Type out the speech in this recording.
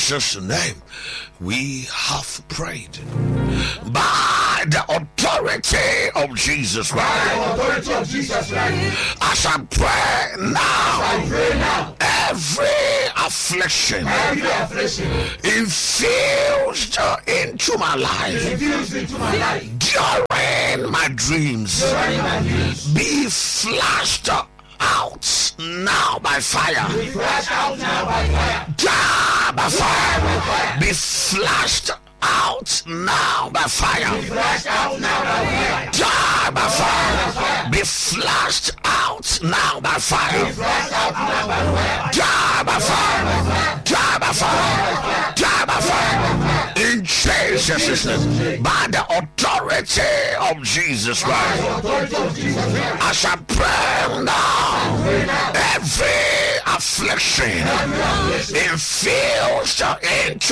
Jesus' name, we have prayed. By the authority of Jesus Christ, as I pray now, every affliction infused into my life during my dreams be flashed out now by fire. Die by fire. Be flashed out now by fire. Die by fire. Be flashed out now by fire. Die by fire. Die by fire. Die by fire. In Jesus' name, by the authority of Jesus Christ, as I pray now, every affliction infused into